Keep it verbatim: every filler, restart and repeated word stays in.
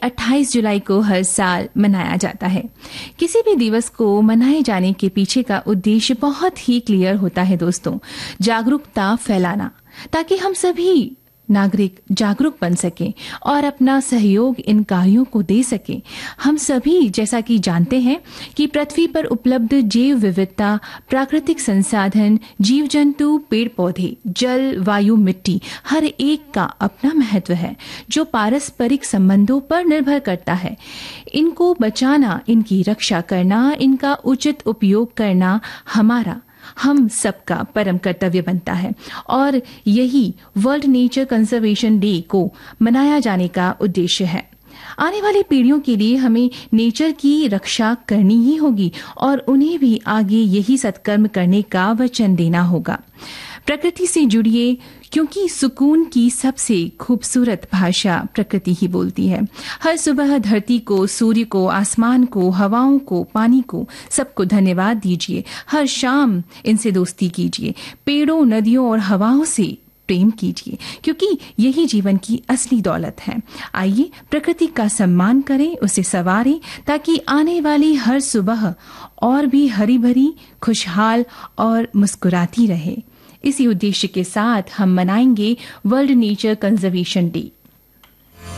अट्ठाईस जुलाई को हर साल मनाया जाता है। किसी भी दिवस को मनाए जाने के पीछे का उद्देश्य बहुत ही क्लियर होता है दोस्तों, जागरूकता फैलाना, ताकि हम सभी नागरिक जागरूक बन सकें और अपना सहयोग इन कार्यों को दे सकें। हम सभी जैसा कि जानते हैं कि पृथ्वी पर उपलब्ध जैव विविधता, प्राकृतिक संसाधन, जीव जंतु, पेड़ पौधे, जल, वायु, मिट्टी, हर एक का अपना महत्व है जो पारस्परिक संबंधों पर निर्भर करता है। इनको बचाना, इनकी रक्षा करना, इनका उचित उपयोग करना हमारा, हम सबका परम कर्तव्य बनता है और यही वर्ल्ड नेचर कंजर्वेशन डे को मनाया जाने का उद्देश्य है। आने वाली पीढ़ियों के लिए हमें नेचर की रक्षा करनी ही होगी और उन्हें भी आगे यही सत्कर्म करने का वचन देना होगा। प्रकृति से जुड़िए, क्योंकि सुकून की सबसे खूबसूरत भाषा प्रकृति ही बोलती है। हर सुबह धरती को, सूर्य को, आसमान को, हवाओं को, पानी को, सबको धन्यवाद दीजिए। हर शाम इनसे दोस्ती कीजिए। पेड़ों, नदियों और हवाओं से प्रेम कीजिए, क्योंकि यही जीवन की असली दौलत है। आइए प्रकृति का सम्मान करें, उसे संवारें, ताकि आने वाली हर सुबह और भी हरी भरी, खुशहाल और मुस्कुराती रहे। इसी उद्देश्य के साथ हम मनाएंगे वर्ल्ड नेचर कंजर्वेशन डे।